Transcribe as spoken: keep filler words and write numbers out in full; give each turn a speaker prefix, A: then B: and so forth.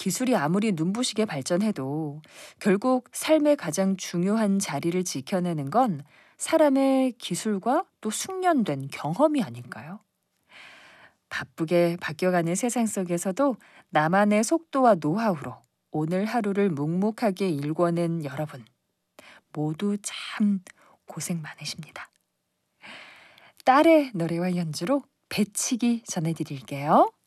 A: 기술이 아무리 눈부시게 발전해도 결국 삶의 가장 중요한 자리를 지켜내는 건 사람의 기술과 또 숙련된 경험이 아닐까요? 바쁘게 바뀌어가는 세상 속에서도 나만의 속도와 노하우로 오늘 하루를 묵묵하게 일궈낸 여러분, 모두 참 고생 많으십니다. 딸의 노래와 연주로 배치기 전해드릴게요.